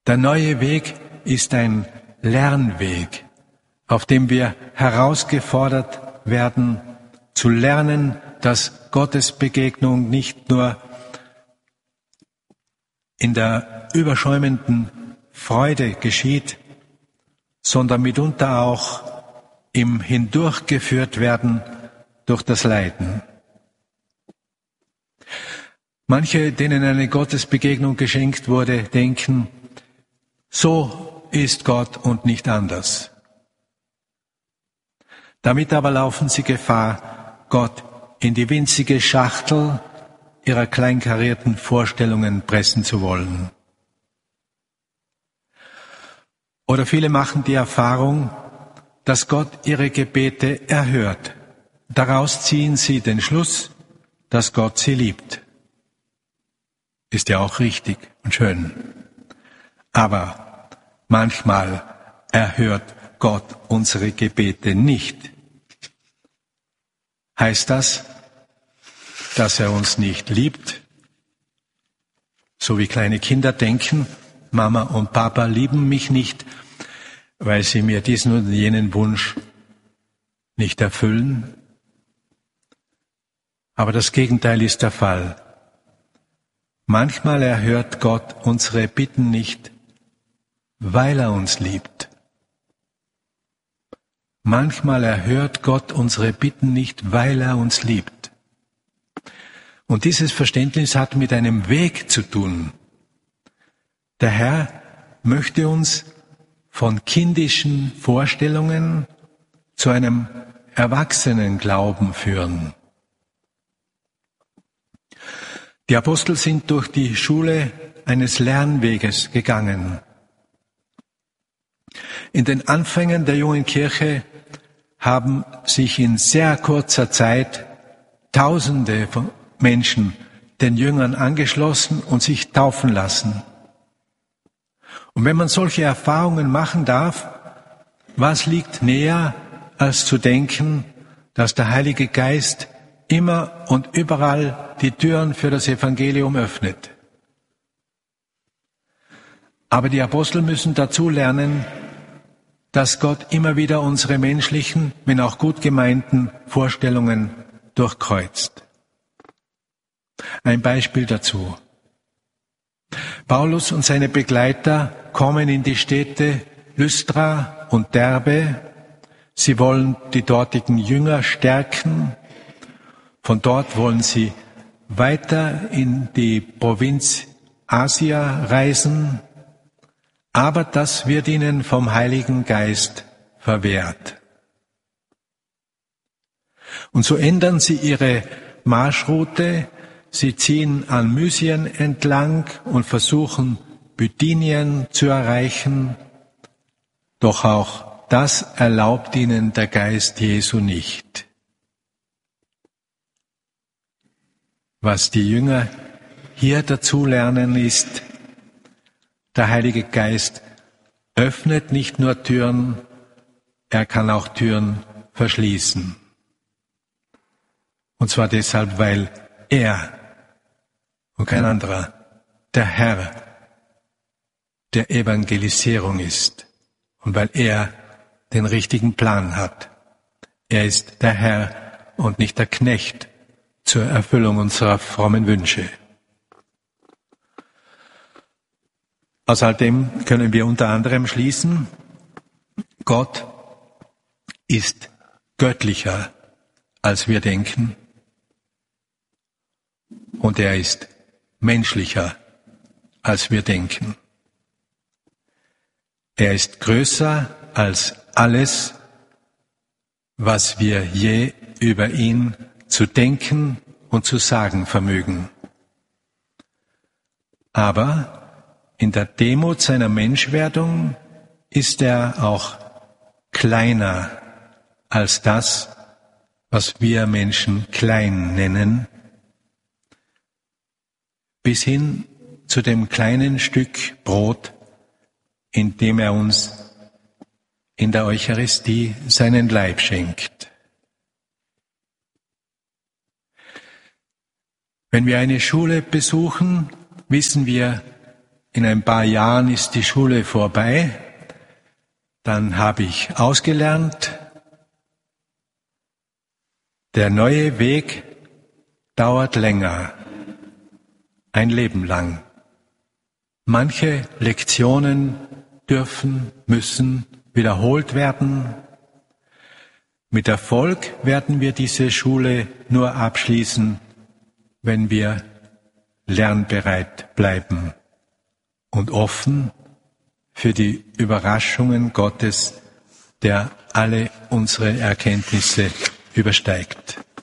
Der neue Weg ist ein Lernweg, auf dem wir herausgefordert werden, zu lernen, dass Gottes Begegnung nicht nur in der überschäumenden Freude geschieht, sondern mitunter auch im Hindurchgeführt werden durch das Leiden. Manche, denen eine Gottesbegegnung geschenkt wurde, denken, so ist Gott und nicht anders. Damit aber laufen sie Gefahr, Gott in die winzige Schachtel ihrer kleinkarierten Vorstellungen pressen zu wollen. Oder viele machen die Erfahrung, dass Gott ihre Gebete erhört. Daraus ziehen sie den Schluss, dass Gott sie liebt. Ist ja auch richtig und schön. Aber manchmal erhört Gott unsere Gebete nicht. Heißt das, dass er uns nicht liebt? So wie kleine Kinder denken, Mama und Papa lieben mich nicht, weil sie mir diesen oder jenen Wunsch nicht erfüllen. Aber das Gegenteil ist der Fall. Manchmal erhört Gott unsere Bitten nicht, weil er uns liebt. Manchmal erhört Gott unsere Bitten nicht, weil er uns liebt. Und dieses Verständnis hat mit einem Weg zu tun. Der Herr möchte uns von kindischen Vorstellungen zu einem erwachsenen Glauben führen. Die Apostel sind durch die Schule eines Lernweges gegangen. In den Anfängen der jungen Kirche haben sich in sehr kurzer Zeit Tausende von Menschen den Jüngern angeschlossen und sich taufen lassen. Und wenn man solche Erfahrungen machen darf, was liegt näher, als zu denken, dass der Heilige Geist immer und überall die Türen für das Evangelium öffnet. Aber die Apostel müssen dazu lernen, dass Gott immer wieder unsere menschlichen, wenn auch gut gemeinten Vorstellungen durchkreuzt. Ein Beispiel dazu. Paulus und seine Begleiter kommen in die Städte Lystra und Derbe. Sie wollen die dortigen Jünger stärken. Von dort wollen sie weiter in die Provinz Asia reisen, aber das wird ihnen vom Heiligen Geist verwehrt. Und so ändern sie ihre Marschroute, sie ziehen an Mysien entlang und versuchen Bithynien zu erreichen, doch auch das erlaubt ihnen der Geist Jesu nicht. Was die Jünger hier dazu lernen ist, der Heilige Geist öffnet nicht nur Türen, er kann auch Türen verschließen. Und zwar deshalb, weil er und kein anderer der Herr der Evangelisierung ist und weil er den richtigen Plan hat. Er ist der Herr und nicht der Knecht zur Erfüllung unserer frommen Wünsche. Aus all dem können wir unter anderem schließen, Gott ist göttlicher, als wir denken, und er ist menschlicher, als wir denken. Er ist größer als alles, was wir je über ihn zu denken und zu sagen vermögen. Aber in der Demut seiner Menschwerdung ist er auch kleiner als das, was wir Menschen klein nennen, bis hin zu dem kleinen Stück Brot, in dem er uns in der Eucharistie seinen Leib schenkt. Wenn wir eine Schule besuchen, wissen wir, in ein paar Jahren ist die Schule vorbei, dann habe ich ausgelernt. Der neue Weg dauert länger, ein Leben lang. Manche Lektionen müssen wiederholt werden. Mit Erfolg werden wir diese Schule nur abschließen, wenn wir lernbereit bleiben und offen für die Überraschungen Gottes, der alle unsere Erkenntnisse übersteigt.